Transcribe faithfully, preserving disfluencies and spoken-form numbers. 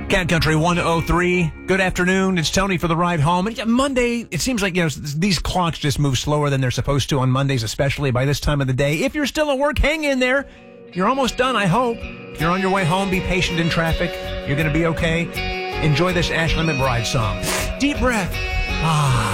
Cat Country one oh three. Good afternoon. It's Tony for the ride home. And Monday, it seems like, you know, these clocks just move slower than they're supposed to on Mondays, especially by this time of the day. If you're still at work, hang in there. You're almost done, I hope. If you're on your way home, be patient in traffic. You're going to be okay. Enjoy this Ashley McBride song. Deep breath. Ah.